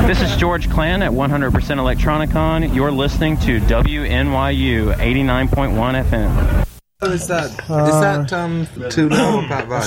This is George Clan at 100% Electronicon. You're listening to WNYU 89.1 FM. Is that too low of that vibe?